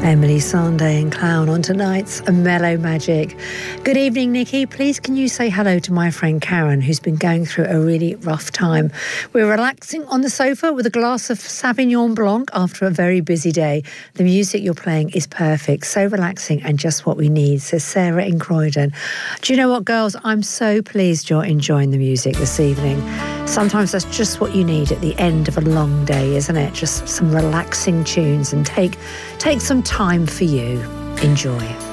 Emily Sandé and Clown on tonight's Mellow Magic. Good evening, Nikki. Please can you say hello to my friend Karen, who's been going through a really rough time. We're relaxing on the sofa with a glass of Sauvignon Blanc after a very busy day. The music you're playing is perfect, so relaxing and just what we need, says Sarah in Croydon. Do you know what, girls? I'm so pleased you're enjoying the music this evening. Sometimes that's just what you need at the end of a long day, isn't it? Just some relaxing tunes, and take some time for you. Enjoy.